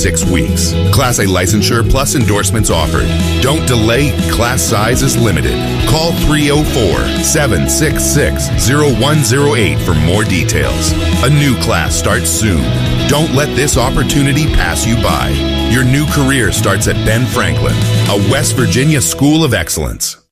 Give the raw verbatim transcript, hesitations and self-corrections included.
six weeks. Class A licensure plus endorsements offered. Don't delay. Class size is limited. Call three oh four, seven six six, oh one oh eight for more details. A new class starts soon. Don't let this opportunity pass you by. Your new career starts at Ben Franklin, a West Virginia School of Excellence.